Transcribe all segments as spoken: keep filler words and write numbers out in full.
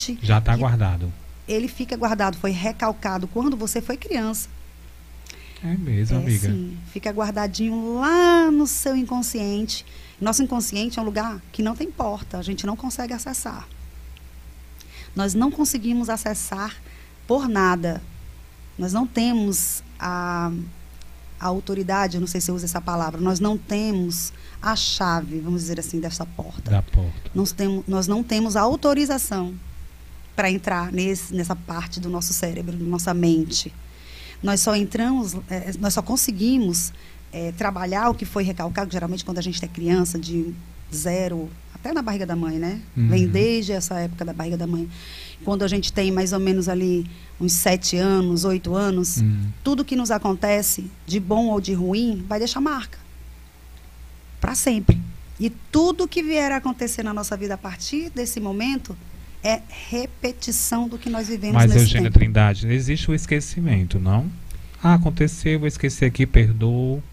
Já está guardado. Ele fica guardado, foi recalcado quando você foi criança. É mesmo, é, amiga. Sim, fica guardadinho lá no seu inconsciente. Nosso inconsciente é um lugar que não tem porta, a gente não consegue acessar. Nós não conseguimos acessar por nada. Nós não temos a, a autoridade, eu não sei se eu uso essa palavra, nós não temos a chave, vamos dizer assim, dessa porta. Da porta. Nós, temos, nós não temos a autorização para entrar nesse, nessa parte do nosso cérebro, da nossa mente. Nós só entramos, é, nós só conseguimos é, trabalhar o que foi recalcado, geralmente quando a gente é criança, de zero, até na barriga da mãe, né? Uhum. Vem desde essa época da barriga da mãe. Quando a gente tem mais ou menos ali uns sete anos, oito anos, uhum. tudo que nos acontece, de bom ou de ruim, vai deixar marca. Para sempre. E tudo que vier a acontecer na nossa vida a partir desse momento é repetição do que nós vivemos Mas, nesse Eugênia tempo. Trindade, existe o esquecimento, não? Ah, aconteceu, vou esquecer aqui, perdoo.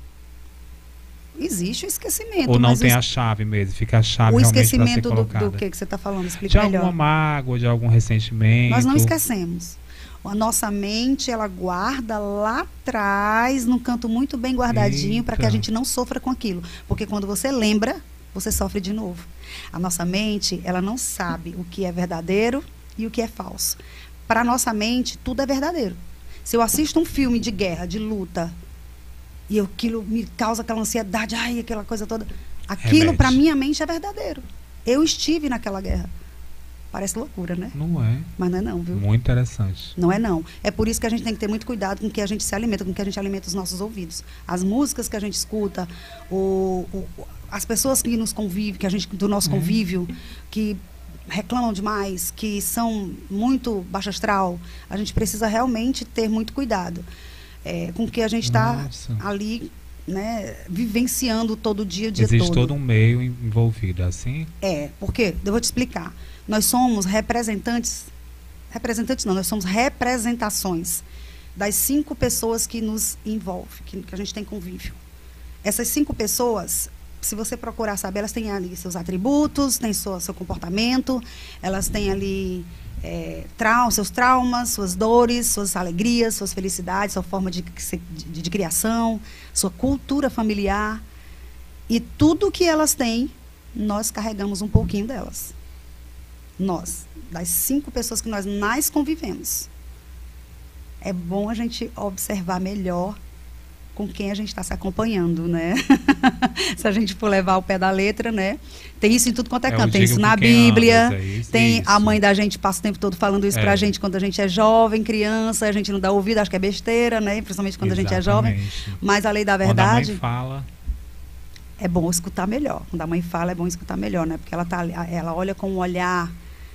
Existe o esquecimento. Ou não mas tem o, a chave mesmo, fica a chave o realmente para ser esquecimento do, colocada. do que, que você está falando? Explica de melhor. alguma mágoa, de algum ressentimento. Nós não esquecemos. A nossa mente, ela guarda lá atrás, num canto muito bem guardadinho, para que a gente não sofra com aquilo. Porque quando você lembra, você sofre de novo. A nossa mente, ela não sabe o que é verdadeiro e o que é falso. Para a nossa mente, tudo é verdadeiro. Se eu assisto um filme de guerra, de luta, e aquilo me causa aquela ansiedade, ai, aquela coisa toda, aquilo para minha mente é verdadeiro. Eu estive naquela guerra. Parece loucura, né? Não é. Mas não é não, viu? Muito interessante. Não é não. É por isso que a gente tem que ter muito cuidado com o que a gente se alimenta, com o que a gente alimenta os nossos ouvidos. As músicas que a gente escuta, o, o, as pessoas que nos convivem, que a gente, do nosso é. convívio, que reclamam demais, que são muito baixo astral, a gente precisa realmente ter muito cuidado é, com o que a gente está ali, né, vivenciando todo dia, o dia Existe todo. todo um meio envolvido, assim? É, porque, eu vou te explicar. Nós somos representantes, representantes não, nós somos representações das cinco pessoas que nos envolvem, que, que a gente tem convívio. Essas cinco pessoas, se você procurar saber, elas têm ali seus atributos, têm seu, seu comportamento, elas têm ali é, trau, seus traumas, suas dores, suas alegrias, suas felicidades, sua forma de, de, de criação, sua cultura familiar. E tudo que elas têm, nós carregamos um pouquinho delas. Nós, das cinco pessoas que nós mais convivemos. É bom a gente observar melhor com quem a gente está se acompanhando, né? Se a gente for levar o pé da letra, né? Tem isso em tudo quanto é canto. Tem isso na Bíblia, anda, é isso, tem isso. A mãe da gente passa o tempo todo falando isso é. pra gente quando a gente é jovem, criança, a gente não dá ouvido, acho que é besteira, né? Principalmente quando Exatamente. a gente é jovem. Mas a lei da verdade... Quando a mãe fala... É bom escutar melhor. Quando a mãe fala, é bom escutar melhor, né? Porque ela, tá, ela olha com um olhar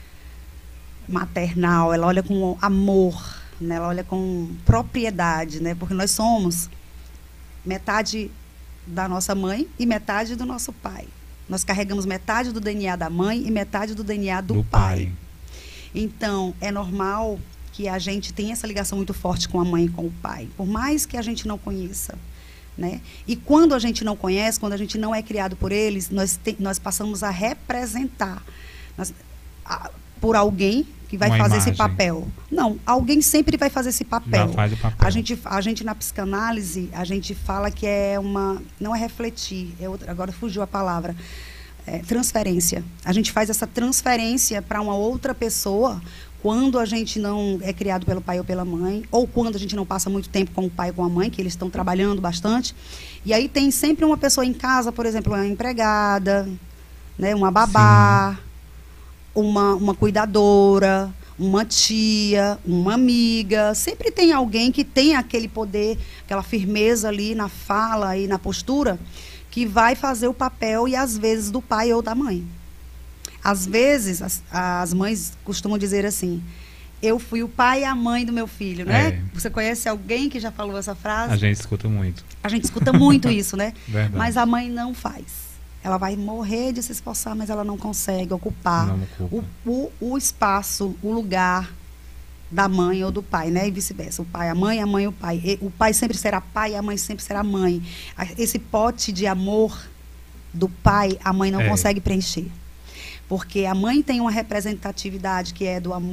maternal, ela olha com amor, né? Ela olha com propriedade, né? Porque nós somos metade da nossa mãe e metade do nosso pai. Nós carregamos metade do D N A da mãe e metade do D N A do, do pai. pai. Então, é normal que a gente tenha essa ligação muito forte com a mãe e com o pai, por mais que a gente não conheça. Né? E quando a gente não conhece, quando a gente não é criado por eles, nós, te, nós passamos a representar nós, a, por alguém que vai Uma fazer imagem. esse papel. Não, alguém sempre vai fazer esse papel. Já faz o papel. A gente, a gente na psicanálise, a gente fala que é uma, não é refletir, é outra, agora fugiu a palavra, é, transferência. A gente faz essa transferência para uma outra pessoa quando a gente não é criado pelo pai ou pela mãe, ou quando a gente não passa muito tempo com o pai ou com a mãe, que eles estão trabalhando bastante. E aí tem sempre uma pessoa em casa, por exemplo, uma empregada, né, uma babá, uma, uma cuidadora, uma tia, uma amiga. Sempre tem alguém que tem aquele poder, aquela firmeza ali na fala e na postura, que vai fazer o papel, e às vezes do pai ou da mãe. Às vezes, as, as mães costumam dizer assim, eu fui o pai e a mãe do meu filho, né? É. Você conhece alguém que já falou essa frase? A gente escuta muito. A gente escuta muito isso, né? Verdade. Mas a mãe não faz. Ela vai morrer de se esforçar, mas ela não consegue ocupar não o, o, o espaço, o lugar da mãe ou do pai, né? E vice-versa. O pai, a mãe, a mãe, o pai. E, o pai sempre será pai e a mãe sempre será mãe. Esse pote de amor do pai, a mãe não é. consegue preencher. Porque a mãe tem uma representatividade que é do amor,